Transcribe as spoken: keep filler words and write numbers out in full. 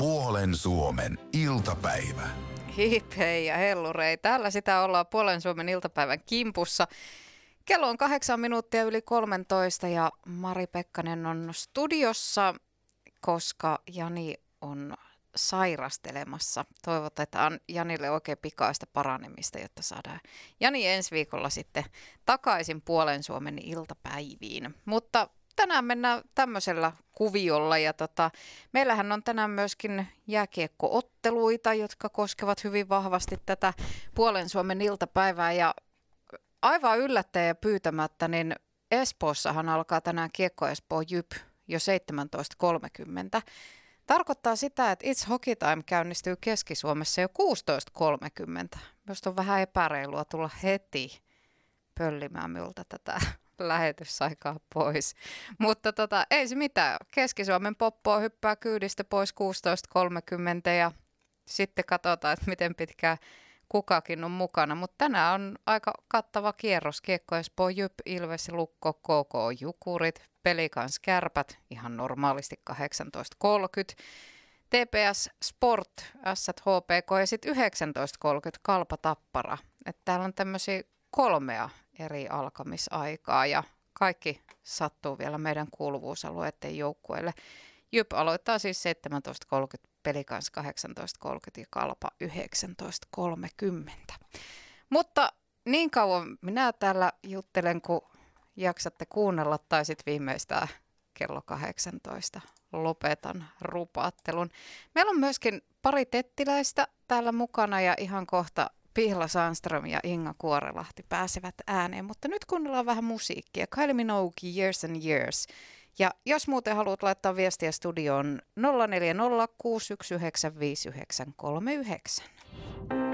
Puolen Suomen iltapäivä. Hip hei ja hellurei. Täällä sitä ollaan Puolen Suomen iltapäivän kimpussa. Kello on kahdeksan minuuttia yli kolmentoista ja Mari Pekkanen on studiossa, koska Jani on sairastelemassa. Toivotetaan Janille oikein pikaista paranemista, jotta saadaan Jani ensi viikolla sitten takaisin Puolen Suomen iltapäiviin. Mutta tänään mennään tämmöisellä kuviolla ja tota, meillähän on tänään myöskin jääkiekkootteluita, jotka koskevat hyvin vahvasti tätä Puolen Suomen iltapäivää ja aivan yllättäen ja pyytämättä, niin Espoossahan alkaa tänään Kiekko Espoo Jyp jo seitsemäntoista kolmekymmentä. Tarkoittaa sitä, että It's Hockey Time käynnistyy Keski-Suomessa jo kuusitoista kolmekymmentä. Minusta on vähän epäreilua tulla heti pöllimään minulta tätä lähetysaikaa pois. Mutta tota, ei se mitään. Keski-Suomen poppoa hyppää kyydistä pois kuusitoista kolmekymmentä ja sitten katsotaan, että miten pitkään kukakin on mukana. Mutta tänään on aika kattava kierros. Kiekko Espoo Jyp, Ilves, Lukko, K K Jukurit, Pelikans Kärpät ihan normaalisti kahdeksantoista kolmekymmentä. T P S Sport, S H P K ja sitten yhdeksäntoista kolmekymmentä Kalpa Tappara. Että täällä on tämmöisiä kolmea eri alkamisaikaa ja kaikki sattuu vielä meidän kuuluvuusalueiden joukkueille. Jyp aloittaa siis seitsemäntoista kolmekymmentä, Pelikans kahdeksantoista kolmekymmentä ja Kalpa yhdeksäntoista kolmekymmentä. Mutta niin kauan minä täällä juttelen, kun jaksatte kuunnella tai sitten viimeistään kello kahdeksantoista lopetan rupaattelun. Meillä on myöskin pari tettiläistä täällä mukana ja ihan kohta Pihla Sandström ja Inga Kuorelahti pääsevät ääneen, mutta nyt kuunnellaan vähän musiikkia. Kylie Minogue, Years and Years. Ja jos muuten haluat laittaa viestiä studioon nolla neljä nolla kuusi yksi yhdeksän viisi yhdeksän kolme yhdeksän.